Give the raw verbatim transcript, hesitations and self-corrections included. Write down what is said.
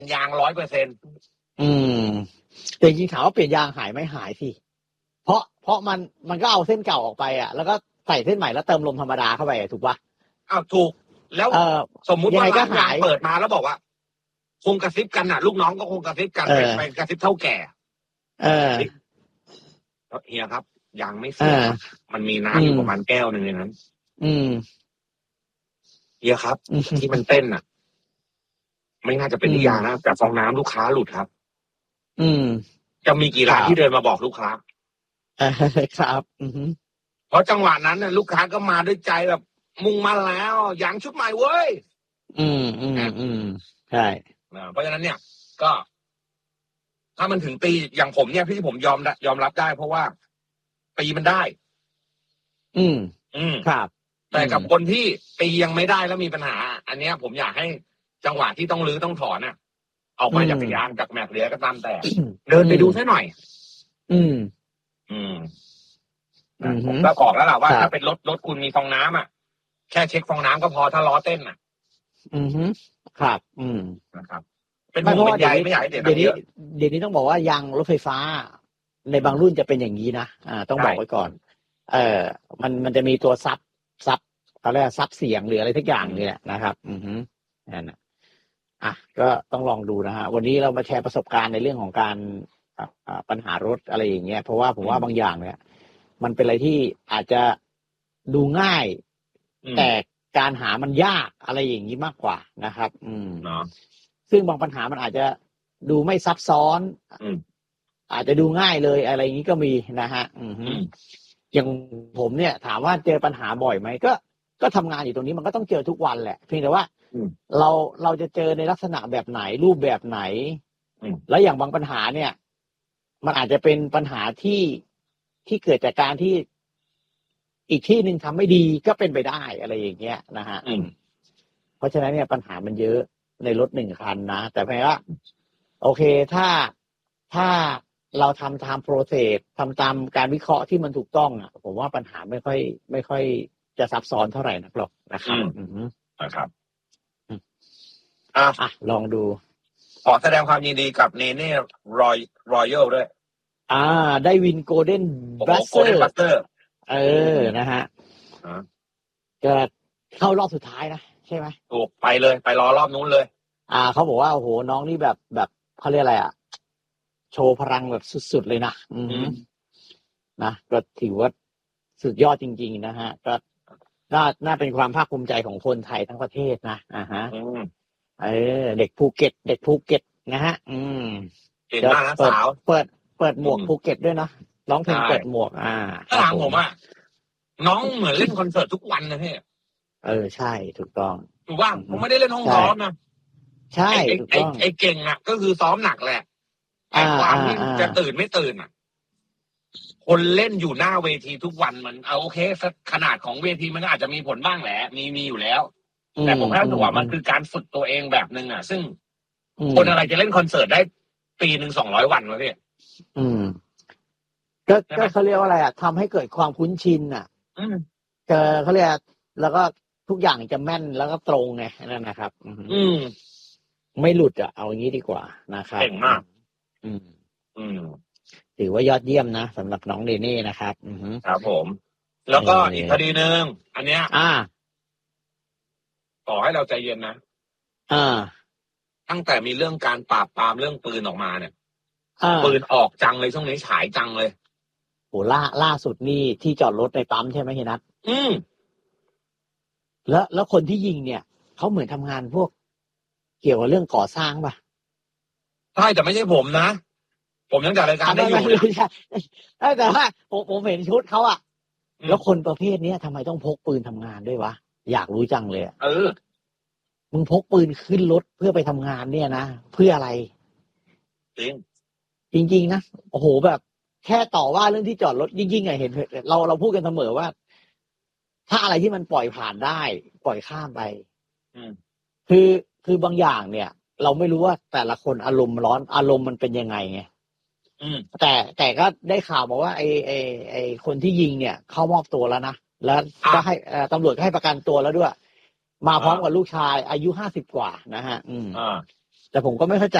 ยางร้อยเปอร์เซ็นต์อืมแต่จริงๆถามว่าเปลี่ยนยางหายไม่หายสิเพราะเพราะมันมันก็เอาเส้นเก่าออกไปอ่ะแล้วก็ใส่เส้นใหม่แล้วเติมลมธรรมดาเข้าไปถูกปะอ้าวถูกแล้วสมมุติว่าร้านยางเปิดมาแล้วบอกว่าคงกระซิบกันน่ะลูกน้องก็คงกระซิบกันไปไปกระซิบเท่าแก่เออเฮียครับยางไม่เสียมันมีน้ำอยู่ประมาณแก้วนึงในนั้น อืมเฮียครับที่มันเต้นน่ะไม่น่าจะเป็นที่ยางนะแต่ฟองน้ำลูกค้าหลุดครับอืมจะมีกี่ร้านที่เดินมาบอกลูกค้าครับอือเพราะจังหวะนั้นน่ะลูกค้าก็มาด้วยใจแบบมุ่งมั่นแล้วยางชุดใหม่เว้ยอืมอืมอืมใช่เพราะฉะนั้นเนี่ยก็ถ้ามันถึงปีอย่างผมเนี่ยพี่ผมยอมยอมรับได้เพราะว่าปีมันได้อืมอืมครับแต่กับคนที่ปียังไม่ได้แล้วมีปัญหาอันเนี้ยผมอยากให้จังหวะที่ต้องรื้อต้องถอนน่ะออกมาจากยางจากแม็กเลียก็ตามแต่เดินไปดูซะหน่อยอืมอืมผมก็บอกแล้วล่ะว่าถ้าเป็นรถรถคุณมีฟองน้ำอ่ะแค่เช็คฟองน้ำก็พอถ้าล้อเต้นอ่ะอือฮึครับอืมนะครับเป็นห่วงเป็นใยไม่อยากให้เด็กเดี๋ยวนี้เดี๋ยวนี้ต้องบอกว่ายางรถไฟฟ้าในบางรุ่นจะเป็นอย่างนี้นะอ่าต้องบอกไว้ก่อนเออมันมันจะมีตัวซับซับเขาเรียกซับเสียงหรืออะไรทุกอย่างนี่แหละนะครับอือฮึนั่นนะอ่ะก็ต้องลองดูนะฮะวันนี้เรามาแชร์ประสบการณ์ในเรื่องของการอ่าปัญหารถอะไรอย่างเงี้ยเพราะว่าผมว่าบางอย่างเนี่ยมันเป็นอะไรที่อาจจะดูง่ายแต่การหามันยากอะไรอย่างนี้มากกว่านะครับอืมเนาะซึ่งบางปัญหามันอาจจะดูไม่ซับซ้อนอาจจะดูง่ายเลยอะไรอย่างนี้ก็มีนะฮะอืมอย่างผมเนี่ยถามว่าเจอปัญหาบ่อยไหมก็ก็ทำงานอยู่ตรงนี้มันก็ต้องเจอทุกวันแหละเพียงแต่ว่าเราเราจะเจอในลักษณะแบบไหนรูปแบบไหนแล้วอย่างบางปัญหาเนี่ยมันอาจจะเป็นปัญหาที่ที่เกิดจากการที่อีกที่หนึ่งทำไม่ดีก็เป็นไปได้อะไรอย่างเงี้ยนะฮะเพราะฉะนั้นเนี่ยปัญหามันเยอะในรถหนึ่งคันนะแต่แปลว่าโอเคถ้าถ้าเราทำตามโปรเซสทำตามการวิเคราะห์ที่มันถูกต้องอ่ะผมว่าปัญหาไม่ค่อยไม่ค่อยจะซับซ้อนเท่าไหร่นักหรอกนะครับอืมนะครับอ่ะลองดูขอแสดงความยินดีกับเนเน่รอยรอยัลด้วยอ่าได้วินโกลเด้นบัสเตอร์เออนะฮะก็เข้ารอบสุดท้ายนะใช่ไหมถูกไปเลยไปรอรอบนู้นเลยอ่าเขาบอกว่าโอ้โหน้องนี่แบบแบบเขาเรียกอะไรอ่ะโชว์พลังแบบสุดๆเลยนะอืมนะก็ถือว่าสุดยอดจริงๆนะฮะก็น่าน่าเป็นความภาคภูมิใจของคนไทยทั้งประเทศนะอ่าฮะเออเด็กภูเก็ตเด็กภูเก็ตนะฮะอืมเก่งมากนะสาวเปิดเปิดหมวกภูเก็ตด้วยนะร้องเพลงเปิดหมวกอ่าถ้าถามผมอ่ะน้องเหมือนเล่นคอนเสิร์ตทุกวันนะพี่เออใช่ถูกต้องถูกว่าผมไม่ได้เล่นห้องซ้อมนะใช่ถูกต้องไอ้เก่งอ่ะก็คือซ้อมหนักแหละแต่ความที่จะตื่นไม่ตื่นอ่ะคนเล่นอยู่หน้าเวทีทุกวันมันเอาโอเคขนาดของเวทีมันก็อาจจะมีผลบ้างแหละมีมีอยู่แล้วแต่ผมแค่รู้สึกว่ามันคือการฝึกตัวเองแบบนึงอ่ะซึ่งคนอะไรจะเล่นคอนเสิร์ตได้ปีหนึ่งสองร้อยวันวะพี่อืมก็ก็เขาเรียกว่าอะไรอ่ะทำให้เกิดความคุ้นชินอ่ะอืมเจอเขาเรียกแล้วก็ทุกอย่างจะแม่นแล้วก็ตรงไงนั่นนะครับอืมไม่หลุดอ่ะเอาอย่างนี้ดีกว่านะครับเก่งมากอืมอืมถือว่ายอดเยี่ยมนะสำหรับน้องเดเน่นะครับอือครับผมแล้วก็อีกคดีหนึ่งอันเนี้ยอ่าขอให้เราใจเย็นนะอ่าตั้งแต่มีเรื่องการปราบปรามเรื่องปืนออกมาเนี่ยปืนออกจังเลยช่วงนี้ฉายจังเลยโหล่าล่าสุดนี่ที่จอดรถในปั๊มใช่ไหมเฮียนัทอืมแล้วแล้วคนที่ยิงเนี่ยเขาเหมือนทำงานพวกเกี่ยวกับเรื่องก่อสร้างป่ะใช่แต่ไม่ใช่ผมนะผมยังจัดรายการได้อยู่นะแต่ว่าผมผมเห็นชุดเขาอะแล้วคนประเภทนี้ทำไมต้องพกปืนทำงานด้วยวะอยากรู้จังเลยเออมึงพกปืนขึ้นรถเพื่อไปทำงานเนี่ยนะเพื่ออะไรจริงจริงๆนะโอ้โหแบบแค่ต่อว่าเรื่องที่จอดรถยิ่งๆไงเห็นเราเราพูดกันเสมอว่าถ้าอะไรที่มันปล่อยผ่านได้ปล่อยข้ามไปคือคือบางอย่างเนี่ยเราไม่รู้ว่าแต่ละคนอารมณ์ร้อนอารมณ์มันเป็นยังไงไงแต่แต่ก็ได้ข่าวมาว่าไอ้ไอ้ไอ้คนที่ยิงเนี่ยเข้ามอบตัวแล้วนะแล้วก็ให้ตำรวจก็ให้ประกันตัวแล้วด้วยมาพร้อมกับลูกชายอายุห้าสิบกว่านะฮะอืมแต่ผมก็ไม่เข้าใจ